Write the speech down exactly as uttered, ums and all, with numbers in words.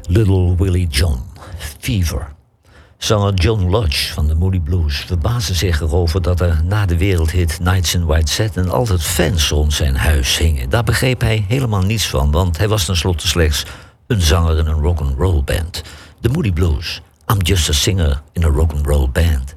Little Willie John, Fever. Zanger John Lodge van de Moody Blues verbaasde zich erover dat er na de wereldhit Nights in White Satin altijd fans rond zijn huis hingen. Daar begreep hij helemaal niets van, want hij was tenslotte slechts een zanger in een rock'n'roll band. De Moody Blues, I'm just a singer in a rock'n'roll band.